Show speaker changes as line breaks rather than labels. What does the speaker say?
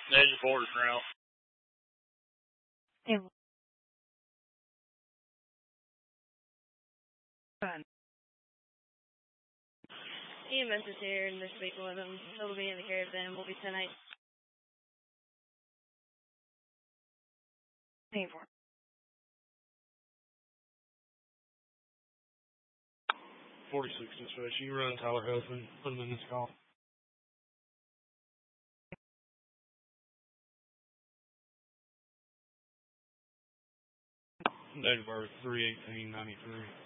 Native border route.
Hey, fun.
EMS is here and they're speaking with them. They'll be in the care of them. We'll be tonight.
Hey, for
46 dispatch. You run Tyler Huffman. Put him in this call. Date of birth 3/18/93.